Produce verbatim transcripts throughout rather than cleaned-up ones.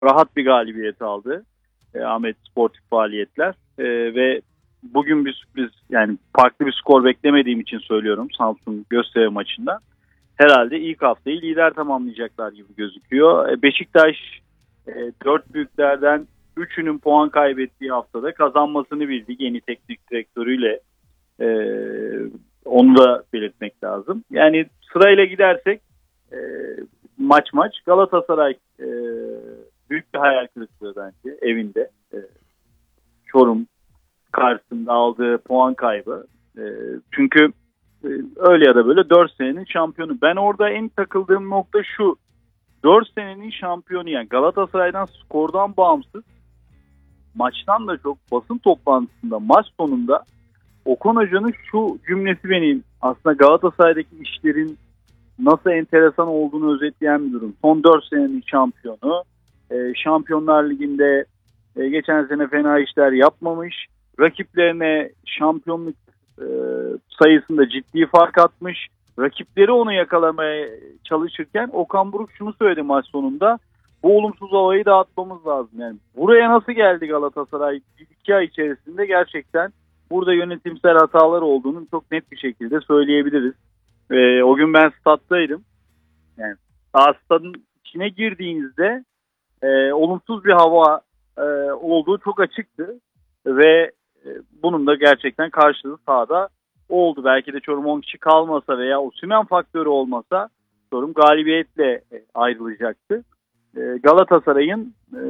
rahat bir galibiyet aldı e, Ahmet sportif faaliyetler e, ve bugün bir sürpriz, yani farklı bir skor beklemediğim için söylüyorum, Samsun Göztepe maçında herhalde ilk haftayı lider tamamlayacaklar gibi gözüküyor. E, Beşiktaş e, dört büyüklerden üçünün puan kaybettiği haftada kazanmasını bildi yeni teknik direktörüyle. E, onu da belirtmek lazım. Yani sırayla gidersek e, maç maç Galatasaray e, büyük bir hayal kırıklığı bence evinde. E, Çorum karşısında aldığı puan kaybı. E, çünkü e, öyle ya da böyle dört senenin şampiyonu. Ben orada en takıldığım nokta şu. dört senenin şampiyonu, yani Galatasaray'dan skordan bağımsız, maçtan da çok, basın toplantısında maç sonunda Okan Hoca'nın şu cümlesi benim aslında Galatasaray'daki işlerin nasıl enteresan olduğunu özetleyen bir durum. Son dört senenin şampiyonu, e, Şampiyonlar Ligi'nde e, geçen sene fena işler yapmamış, rakiplerine şampiyonluk e, sayısında ciddi fark atmış, rakipleri onu yakalamaya çalışırken Okan Buruk şunu söyledi maç sonunda: bu olumsuz havayı dağıtmamız lazım. Yani buraya nasıl geldi Galatasaray iki ay içerisinde, gerçekten burada yönetimsel hatalar olduğunu çok net bir şekilde söyleyebiliriz. Ee, o gün ben stattaydım. Yani stadın içine girdiğinizde e, olumsuz bir hava e, olduğu çok açıktı ve e, bunun da gerçekten karşılığı sahada oldu. Belki de Çorum on kişi kalmasa veya Osimhen faktörü olmasa Çorum galibiyetle ayrılacaktı. E, Galatasaray'ın e,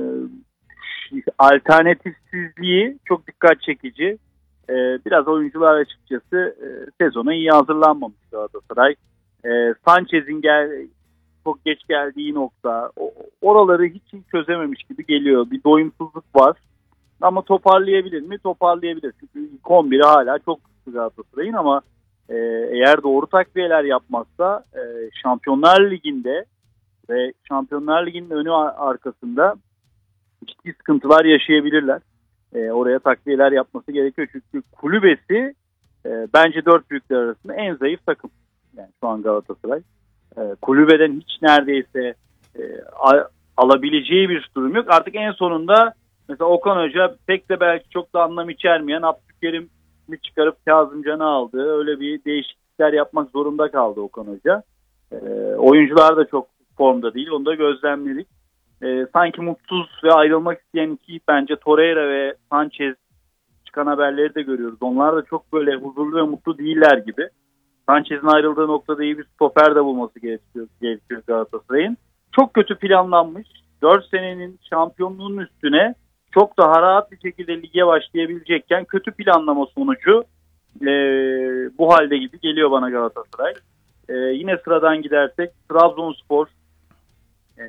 alternatifsizliği çok dikkat çekici. E, biraz oyuncular açıkçası e, sezona iyi hazırlanmamış Galatasaray. E, Sanchez'in gel çok geç geldiği nokta, o, oraları hiç çözememiş gibi geliyor. Bir doyumsuzluk var. Ama toparlayabilir mi? Toparlayabilir. Çünkü ilk on biri hala çok güçlü Galatasaray'ın, ama e, eğer doğru takviyeler yapmazsa e, Şampiyonlar Ligi'nde ve Şampiyonlar Ligi'nin önü arkasında ciddi sıkıntılar yaşayabilirler. E, oraya takviyeler yapması gerekiyor. Çünkü kulübesi e, bence dört büyükler arasında en zayıf takım. Yani şu an Galatasaray. E, kulübeden hiç neredeyse e, a, alabileceği bir durum yok. Artık en sonunda mesela Okan Hoca pek de belki çok da anlam içermeyen Abdülkerim'i çıkarıp Kazımcan'ı aldı. Öyle bir değişiklikler yapmak zorunda kaldı Okan Hoca. E, oyuncular da çok formda değil. Onu da gözlemledik. E, sanki mutsuz ve ayrılmak isteyen iki, bence Torreira ve Sanchez, çıkan haberleri de görüyoruz. Onlar da çok böyle huzurlu ve mutlu değiller gibi. Sanchez'in ayrıldığı noktada iyi bir stoper de bulması gerekiyor, gerekiyor Galatasaray'ın. Çok kötü planlanmış. dört senenin şampiyonluğunun üstüne çok daha rahat bir şekilde lige başlayabilecekken kötü planlama sonucu e, bu halde gibi geliyor bana Galatasaray. E, yine sıradan gidersek Trabzonspor, e,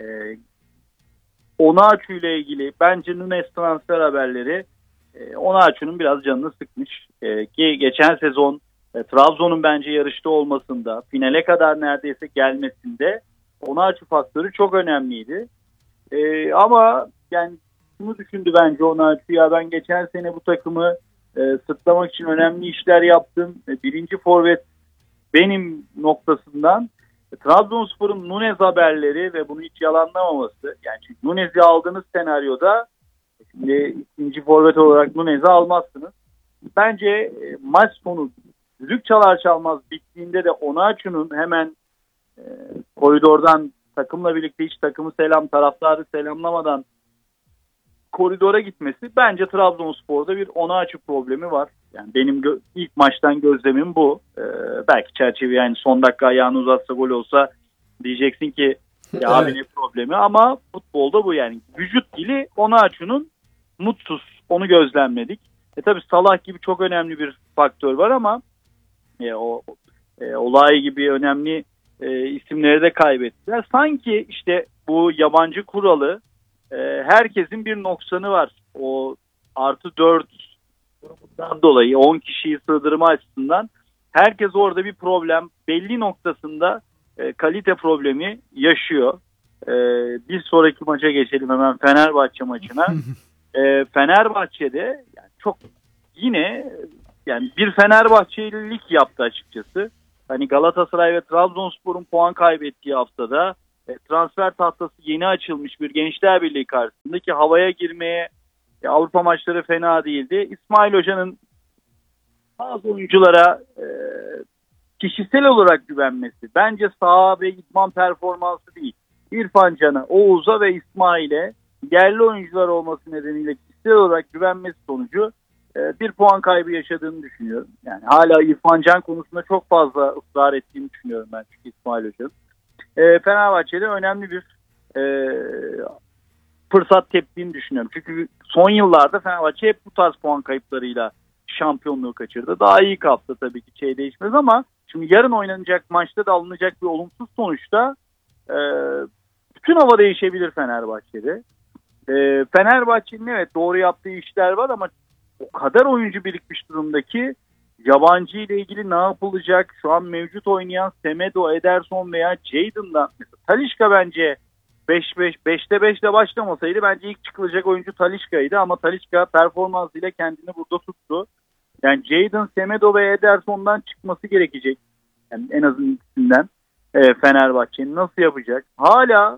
Onaçu ile ilgili bence Nunes transfer haberleri e, Onaçu'nun biraz canını sıkmış. E, ki geçen sezon e, Trabzon'un bence yarışta olmasında, finale kadar neredeyse gelmesinde Onaçu faktörü çok önemliydi. E, ama yani şunu düşündü bence Onaçu: ya ben geçen sene bu takımı e, sırtlamak için önemli işler yaptım. E, birinci forvet benim noktasından Trabzonspor'un Nunes haberleri ve bunu hiç yalanlamaması, yani çünkü Nunes'i aldığınız senaryoda şimdi ikinci forvet olarak Nunes'i almazsınız. Bence e, maç sonu düdük çalar çalmaz bittiğinde de Onaçu'nun hemen e, koridordan takımla birlikte hiç takımı selam, taraftarı selamlamadan koridora gitmesi, bence Trabzonspor'da bir Onaçu problemi var. Yani benim gö- ilk maçtan gözlemim bu. Ee, belki çerçeve, yani son dakika ayağını uzatsa gol olsa diyeceksin ki ya abi evet, ne problemi, ama futbolda bu yani. Vücut dili Onaçu'nun mutsuz. Onu gözlemledik. E tabii Salah gibi çok önemli bir faktör var, ama e, o e, olay gibi önemli e, isimleri de kaybettiler. Sanki işte bu yabancı kuralı, e, herkesin bir noksanı var. O artı dört grubundan dolayı on kişiyi sığdırma açısından herkes orada bir problem, belli noktasında e, kalite problemi yaşıyor. E, bir sonraki maça geçelim hemen, Fenerbahçe maçına. e, Fenerbahçe'de yani çok yine yani bir Fenerbahçelilik yaptı açıkçası. Hani Galatasaray ve Trabzonspor'un puan kaybettiği haftada e, transfer tahtası yeni açılmış bir Gençler Birliği karşısındaki havaya girmeye e, Avrupa maçları fena değildi. İsmail Hoca'nın bazı oyunculara e, kişisel olarak güvenmesi, bence saha ve idman performansı değil. İrfan Can'a, Oğuz'a ve İsmail'e yerli oyuncular olması nedeniyle kişisel olarak güvenmesi sonucu e, bir puan kaybı yaşadığını düşünüyorum. Yani hala İrfan Can konusunda çok fazla ısrar ettiğini düşünüyorum ben çünkü İsmail Hoca'nın. E, Fenerbahçe'de önemli bir e, fırsat teptiğini düşünüyorum. Çünkü son yıllarda Fenerbahçe hep bu tarz puan kayıplarıyla şampiyonluğu kaçırdı. Daha iyi kaptı tabii ki, şey değişmez ama şimdi yarın oynanacak maçta da alınacak bir olumsuz sonuçta e, bütün hava değişebilir Fenerbahçe'de. E, Fenerbahçe'nin evet doğru yaptığı işler var ama o kadar oyuncu birikmiş durumdaki yabancı ile ilgili ne yapılacak? Şu an mevcut oynayan Semedo, Ederson veya Jadon'dan mesela Talisca bence beş beş beşte beşle başlamasaydı bence ilk çıkılacak oyuncu Talisca'ydı ama Talisca performansıyla kendini burada tuttu. Yani Jadon, Semedo ve Ederson'dan çıkması gerekecek. Yani en azından ikisinden e, Fenerbahçe'nin nasıl yapacak? Hala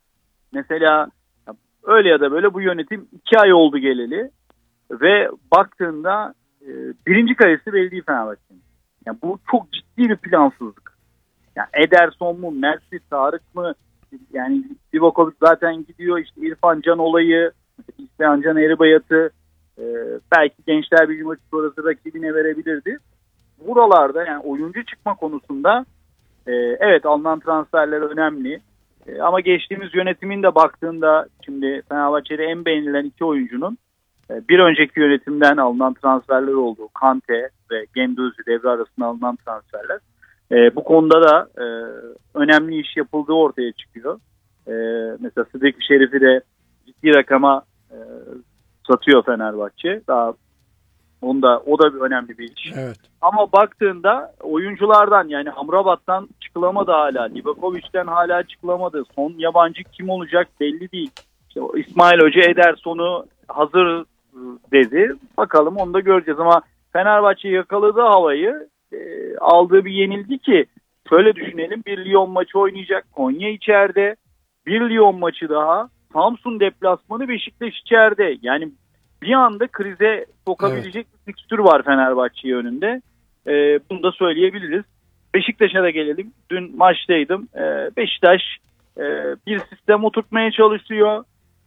mesela öyle ya da böyle bu yönetim iki ay oldu geleli ve baktığında e, birinci kalesi belli değil Fenerbahçe'nin. Yani bu çok ciddi bir plansızlık. Yani Ederson mu, Mersi, Tarık mı? Yani Divokovic zaten gidiyor. İşte İrfan Can olayı, İrfan Can Eribayat'ı e, belki Gençler Birliği maçı sonrası rakibine verebilirdi. Buralarda yani oyuncu çıkma konusunda e, evet alınan transferler önemli. E, ama geçtiğimiz yönetimin de baktığında şimdi Fenerbahçe'de en beğenilen iki oyuncunun e, bir önceki yönetimden alınan transferler oldu. Kante ve Guendouzi devre arasında alınan transferler. E, bu konuda da e, önemli iş yapıldığı ortaya çıkıyor. E, mesela Sıdık Şerif'i de ciddi rakama e, satıyor Fenerbahçe. Daha onda o da bir önemli bir iş. Evet. Ama baktığında oyunculardan yani Amrabat'tan çıkılamadı hala. Livakovic'ten hala çıkılamadı. Son yabancı kim olacak belli değil. İşte İsmail Hoca Ederson'u hazır dedi. Bakalım onu da göreceğiz ama Fenerbahçe yakaladığı havayı e, aldığı bir yenilgi ki şöyle düşünelim, bir Lyon maçı oynayacak. Konya içeride. Bir Lyon maçı daha. Samsun deplasmanı, Beşiktaş içeride. Yani bir anda krize sokabilecek evet. bir fikstür var Fenerbahçe önünde. Ee, bunu da söyleyebiliriz. Beşiktaş'a da gelelim. Dün maçtaydım. Ee, Beşiktaş e, bir sistem oturtmaya çalışıyor.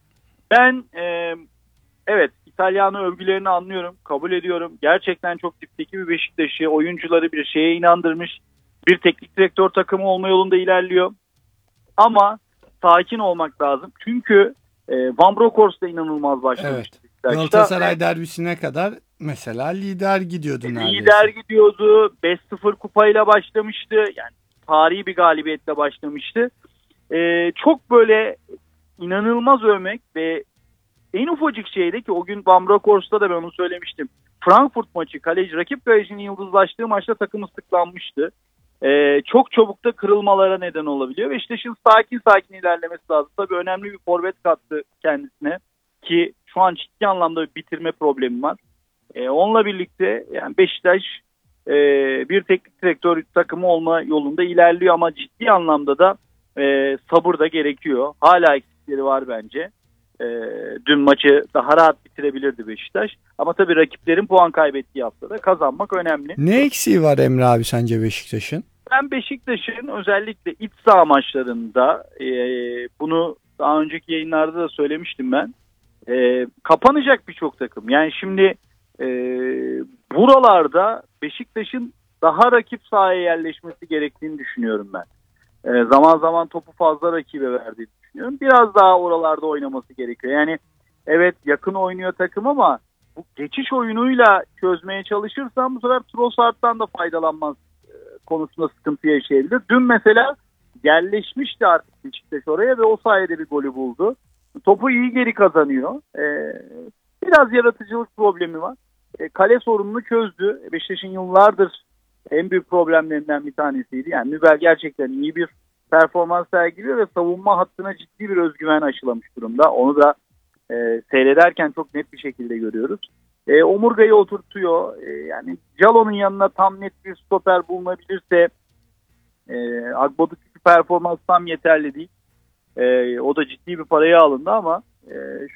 Ben e, evet İtalyanı övgülerini anlıyorum. Kabul ediyorum. Gerçekten çok dipteki bir Beşiktaş'ı, oyuncuları bir şeye inandırmış. Bir teknik direktör takımı olma yolunda ilerliyor. Ama sakin olmak lazım. Çünkü e, Van Bronckhorst da inanılmaz başlamıştı. Evet. Galatasaray derbisine kadar mesela lider gidiyordu neredeyse. Lider gidiyordu. beş sıfır kupayla başlamıştı. Yani tarihi bir galibiyetle başlamıştı. Ee, çok böyle inanılmaz övmek ve en ufacık şeyde ki o gün Van Bronckhorst'ta da ben onu söylemiştim. Frankfurt maçı kaleci, rakip kalecinin yıldızlaştığı maçta takımı sıklanmıştı. Ee, çok çabuk da kırılmalara neden olabiliyor. Beşiktaş'ın sakin sakin ilerlemesi lazım. Tabii önemli bir forvet kattı kendisine ki şu an ciddi anlamda bir bitirme problemi var. Ee, onunla birlikte yani Beşiktaş e, bir teknik direktör takımı olma yolunda ilerliyor ama ciddi anlamda da e, sabır da gerekiyor. Hala eksikleri var bence. E, dün maçı daha rahat bitirebilirdi Beşiktaş. Ama tabii rakiplerin puan kaybettiği haftada kazanmak önemli. Ne eksiği var Emre abi sence Beşiktaş'ın? Ben Beşiktaş'ın özellikle iç saha maçlarında e, bunu daha önceki yayınlarda da söylemiştim ben. E, kapanacak birçok takım. Yani şimdi e, buralarda Beşiktaş'ın daha rakip sahaya yerleşmesi gerektiğini düşünüyorum ben. E, zaman zaman topu fazla rakibe verdiğini düşünüyorum. Biraz daha oralarda oynaması gerekiyor. Yani evet yakın oynuyor takım ama bu geçiş oyunuyla çözmeye çalışırsan bu sefer Trossard'dan da faydalanmaz e, konusunda sıkıntı yaşayabilir. Dün mesela yerleşmişti artık Beşiktaş oraya ve o sayede bir golü buldu. Topu iyi geri kazanıyor. Ee, biraz yaratıcılık problemi var. Ee, kale sorununu çözdü. Beşiktaş'ın yıllardır en büyük problemlerinden bir tanesiydi. Yani Nübel gerçekten iyi bir performans sergiliyor ve savunma hattına ciddi bir özgüven aşılamış durumda. Onu da e, seyrederken çok net bir şekilde görüyoruz. E, omurgayı oturtuyor. E, yani Jalon'un yanına tam net bir stoper bulunabilirse e, Agbo'daki performans tam yeterli değil. E, o da ciddi bir paraya alındı ama e,